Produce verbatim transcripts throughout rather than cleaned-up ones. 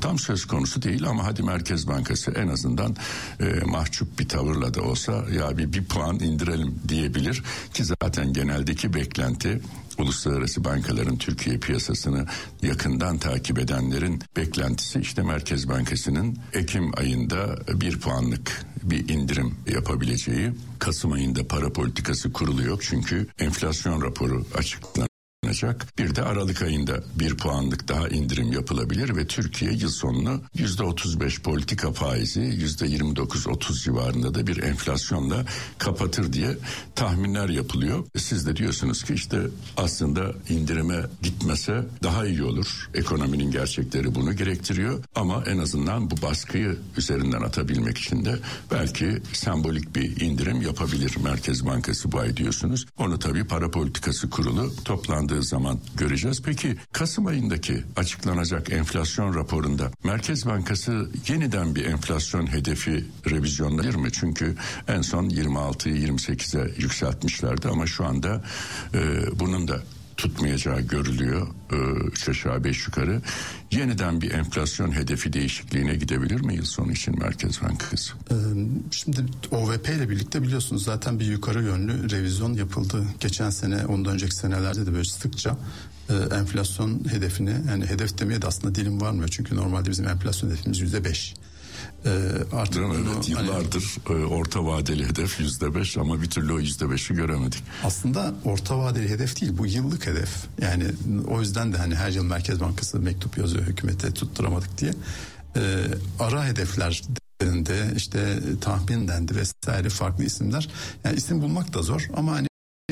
tam söz konusu değil ama hadi Merkez Bankası en azından e, mahcup bir tavırla da olsa ya bir, bir puan indirelim diyebilir ki zaten geneldeki beklenti uluslararası bankaların Türkiye piyasasını yakından takip edenlerin beklentisi işte Merkez Bankası'nın Ekim ayında bir puanlık bir indirim yapabileceği. Kasım ayında para politikası kuruluyor çünkü enflasyon raporu açıklanacak. Bir de Aralık ayında bir puanlık daha indirim yapılabilir ve Türkiye yıl sonunu yüzde otuz beş politika faizi, yüzde yirmi dokuz otuz civarında da bir enflasyonla kapatır diye tahminler yapılıyor. Siz de diyorsunuz ki işte aslında indirime gitmese daha iyi olur. Ekonominin gerçekleri bunu gerektiriyor ama en azından bu baskıyı üzerinden atabilmek için de belki sembolik bir indirim yapabilir Merkez Bankası bu ay diyorsunuz. Onu tabii para politikası kurulu toplandığı zaman göreceğiz. Peki Kasım ayındaki açıklanacak enflasyon raporunda Merkez Bankası yeniden bir enflasyon hedefi revizyonlanır mı? Çünkü en son yirmi altıyı yirmi sekize yükseltmişlerdi ama şu anda e, bunun da tutmayacağı görülüyor. Üç aşağı beş yukarı. Yeniden bir enflasyon hedefi değişikliğine gidebilir mi yıl sonu için Merkez Bankası? Şimdi O V P ile birlikte biliyorsunuz zaten bir yukarı yönlü revizyon yapıldı. Geçen sene, ondan önceki senelerde de böyle sıkça enflasyon hedefini, yani hedef demeye de aslında dilim varmıyor. Çünkü normalde bizim enflasyon hedefimiz yüzde beş. Ee, artık bunu, evet, yıllardır hani, orta vadeli hedef yüzde beş ama bir türlü o yüzde beşi göremedik. Aslında orta vadeli hedef değil, bu yıllık hedef. Yani o yüzden de hani her yıl Merkez Bankası mektup yazıyor hükümete tutturamadık diye. Ee, ara hedefler de işte tahmin dendi vesaire farklı isimler. Yani isim bulmak da zor ama hani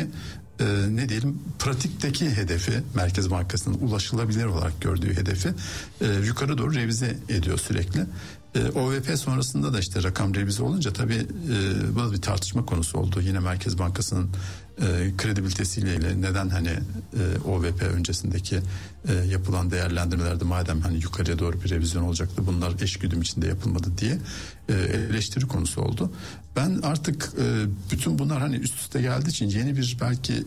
e, ne diyelim pratikteki hedefi Merkez Bankası'nın ulaşılabilir olarak gördüğü hedefi e, yukarı doğru revize ediyor sürekli. O V P sonrasında da işte rakam revize olunca tabii e, bu bir tartışma konusu oldu. Yine Merkez Bankası'nın e, kredibilitesiyle ilgili neden hani e, O V P öncesindeki e, yapılan değerlendirmelerde madem hani yukarıya doğru bir revizyon olacaktı bunlar eşgüdüm içinde yapılmadı diye e, eleştiri konusu oldu. Ben artık e, bütün bunlar hani üst üste geldiği için yeni bir belki e,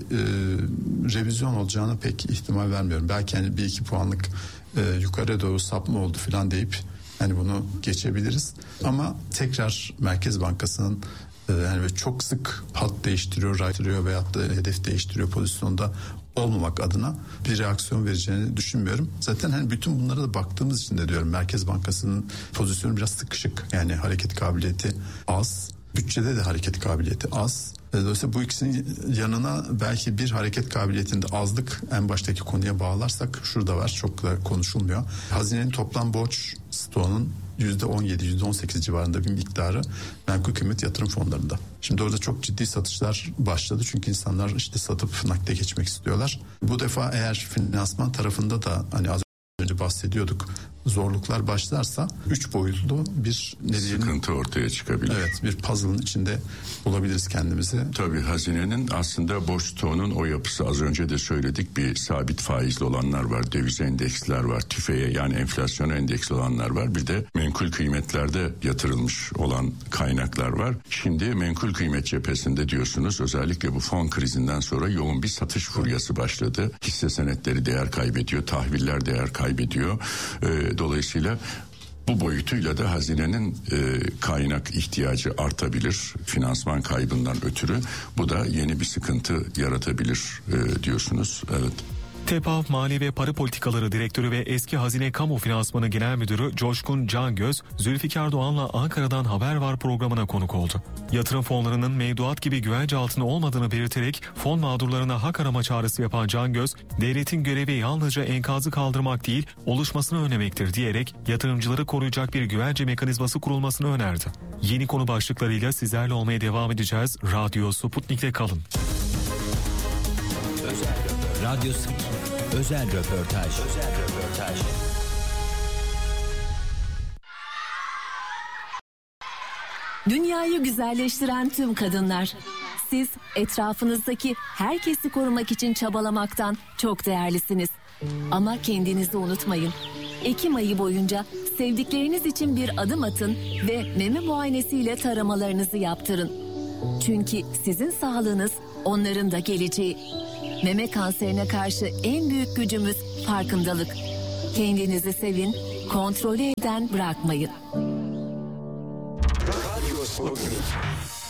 revizyon olacağına pek ihtimal vermiyorum. Belki hani bir iki puanlık e, yukarıya doğru sapma oldu falan deyip yani bunu geçebiliriz ama tekrar Merkez Bankası'nın e, yani çok sık hat değiştiriyor, raydırıyor veyahut da hedef değiştiriyor pozisyonda olmamak adına bir reaksiyon vereceğini düşünmüyorum. Zaten hani bütün bunlara da baktığımız için de diyorum Merkez Bankası'nın pozisyonu biraz sıkışık. Yani hareket kabiliyeti az, bütçede de hareket kabiliyeti az. Dolayısıyla bu ikisinin yanına belki bir hareket kabiliyetinde azlık en baştaki konuya bağlarsak şurada var, çok da konuşulmuyor. Hazinenin toplam borç stoğunun yüzde on yedi yüzde on sekiz civarında bir miktarı menkul kıymet yatırım fonlarında. Şimdi orada çok ciddi satışlar başladı çünkü insanlar işte satıp nakde geçmek istiyorlar. Bu defa eğer finansman tarafında da hani az önce bahsediyorduk zorluklar başlarsa üç boyutlu bir ne diyelim, sıkıntı ortaya çıkabilir. Evet, bir puzzle'ın içinde bulabiliriz kendimizi. Tabii hazinenin aslında borç stoğunun o yapısı az önce de söyledik, bir sabit faizli olanlar var, döviz endeksler var, tüfeğe yani enflasyona endeksli olanlar var, bir de menkul kıymetlerde yatırılmış olan kaynaklar var. Şimdi menkul kıymet cephesinde diyorsunuz özellikle bu fon krizinden sonra yoğun bir satış furyası başladı. Hisse senetleri değer kaybediyor, tahviller değer kaybediyor. Ee, Dolayısıyla bu boyutuyla da hazinenin e, kaynak ihtiyacı artabilir finansman kaybından ötürü. Bu da yeni bir sıkıntı yaratabilir e, diyorsunuz. Evet. TEPAV Mali ve Para Politikaları Direktörü ve eski Hazine Kamu Finansmanı Genel Müdürü Coşkun Cangöz, Zülfikar Doğan'la Ankara'dan Haber Var programına konuk oldu. Yatırım fonlarının mevduat gibi güvence altında olmadığını belirterek fon mağdurlarına hak arama çağrısı yapan Cangöz, devletin görevi yalnızca enkazı kaldırmak değil, oluşmasını önlemektir diyerek yatırımcıları koruyacak bir güvence mekanizması kurulmasını önerdi. Yeni konu başlıklarıyla sizlerle olmaya devam edeceğiz. Radyo Sputnik'te kalın. Radyo Sputnik özel röportaj. Özel röportaj. Dünyayı güzelleştiren tüm kadınlar. Siz etrafınızdaki herkesi korumak için çabalamaktan çok değerlisiniz. Ama kendinizi unutmayın. Ekim ayı boyunca sevdikleriniz için bir adım atın ve meme muayenesiyle taramalarınızı yaptırın. Çünkü sizin sağlığınız onların da geleceği. Meme kanserine karşı en büyük gücümüz farkındalık. Kendinizi sevin, kontrolü elden bırakmayın. Radyo Sputnik.